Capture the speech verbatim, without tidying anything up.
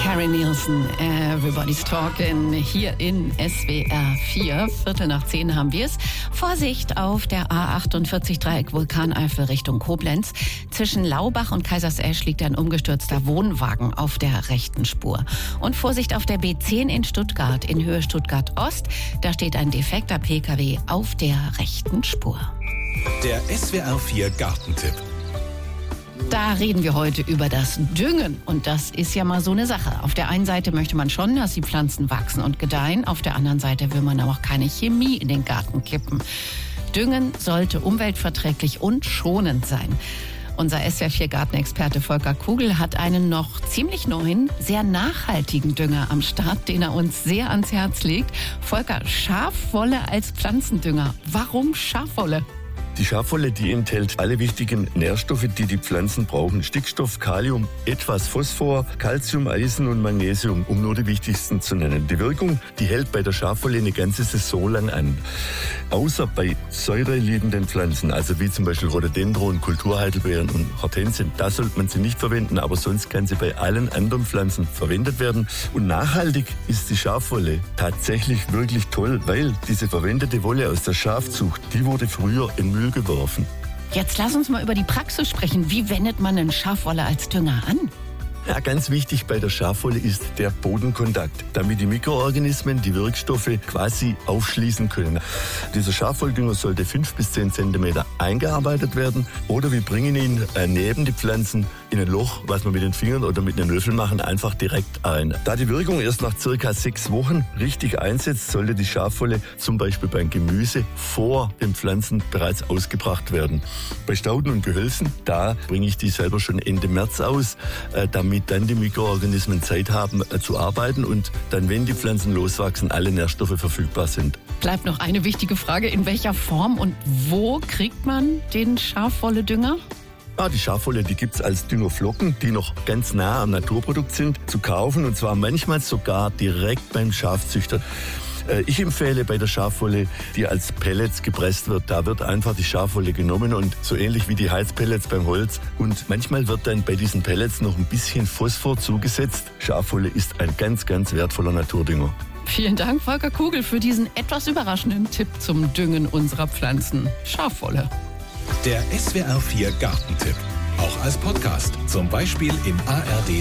Harry Nilsson, Everybody's Talking, hier in S W R vier. Viertel nach zehn haben wir es. Vorsicht auf der A achtundvierzig Dreieck Vulkaneifel Richtung Koblenz. Zwischen Laubach und Kaisersesch liegt ein umgestürzter Wohnwagen auf der rechten Spur. Und Vorsicht auf der B zehn in Stuttgart, in Höhe Stuttgart Ost. Da steht ein defekter P K W auf der rechten Spur. Der S W R vier Gartentipp. Da reden wir heute über das Düngen. Und das ist ja mal so eine Sache. Auf der einen Seite möchte man schon, dass die Pflanzen wachsen und gedeihen. Auf der anderen Seite will man aber auch keine Chemie in den Garten kippen. Düngen sollte umweltverträglich und schonend sein. Unser S W R vier Gartenexperte Volker Kugel hat einen noch ziemlich neuen, sehr nachhaltigen Dünger am Start, den er uns sehr ans Herz legt. Volker, Schafwolle als Pflanzendünger. Warum Schafwolle? Die Schafwolle, die enthält alle wichtigen Nährstoffe, die die Pflanzen brauchen. Stickstoff, Kalium, etwas Phosphor, Calcium, Eisen und Magnesium, um nur die wichtigsten zu nennen. Die Wirkung, die hält bei der Schafwolle eine ganze Saison lang an. Außer bei säureliebenden Pflanzen, also wie zum Beispiel Rhododendron, Kulturheidelbeeren und Hortensien, da sollte man sie nicht verwenden, aber sonst kann sie bei allen anderen Pflanzen verwendet werden. Und nachhaltig ist die Schafwolle tatsächlich wirklich toll, weil diese verwendete Wolle aus der Schafzucht, die wurde früher in Müll geworfen. Jetzt lass uns mal über die Praxis sprechen. Wie wendet man eine Schafwolle als Dünger an? Ja, ganz wichtig bei der Schafwolle ist der Bodenkontakt, damit die Mikroorganismen die Wirkstoffe quasi aufschließen können. Dieser Schafwolldünger sollte fünf bis zehn Zentimeter eingearbeitet werden oder wir bringen ihn äh, neben die Pflanzen in ein Loch, was wir mit den Fingern oder mit einem Löffel machen, einfach direkt ein. Da die Wirkung erst nach circa sechs Wochen richtig einsetzt, sollte die Schafwolle zum Beispiel beim Gemüse vor den Pflanzen bereits ausgebracht werden. Bei Stauden und Gehölzen, da bringe ich die selber schon Ende März aus, äh, damit dann die Mikroorganismen Zeit haben äh, zu arbeiten und dann, wenn die Pflanzen loswachsen, alle Nährstoffe verfügbar sind. Bleibt noch eine wichtige Frage. In welcher Form und wo kriegt man den Schafwolle-Dünger? Ah, die Schafwolle, die gibt's als Düngerflocken, die noch ganz nah am Naturprodukt sind, zu kaufen und zwar manchmal sogar direkt beim Schafzüchter. Ich empfehle bei der Schafwolle, die als Pellets gepresst wird, da wird einfach die Schafwolle genommen und so ähnlich wie die Heizpellets beim Holz. Und manchmal wird dann bei diesen Pellets noch ein bisschen Phosphor zugesetzt. Schafwolle ist ein ganz, ganz wertvoller Naturdünger. Vielen Dank, Volker Kugel, für diesen etwas überraschenden Tipp zum Düngen unserer Pflanzen. Schafwolle. Der S W R vier Gartentipp. Auch als Podcast, zum Beispiel im A R D